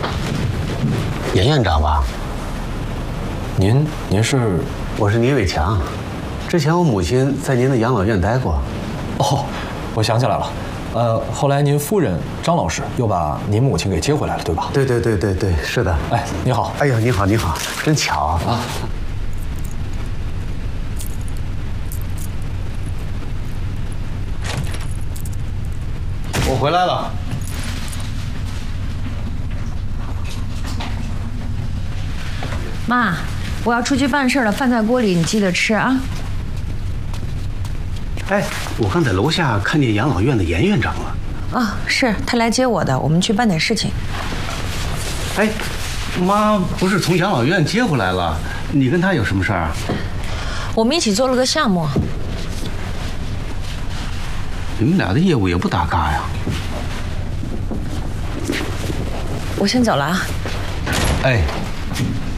严院长吧？ 您是？ 我是倪伟强，之前我母亲在您的养老院待过。 哦，我想起来了。后来您夫人张老师又把您母亲给接回来了，对吧？ 对，是的。 哎，你好。 哎呀，你好，真巧啊！我回来了。 妈，我要出去办事了，饭在锅里，你记得吃啊。 哎，我刚在楼下看见养老院的严院长了。 啊，是他来接我的，我们去办点事情。 哎，妈不是从养老院接回来了，你跟他有什么事儿啊？ 我们一起做了个项目。 你们俩的业务也不搭嘎呀。 我先走了啊。 哎，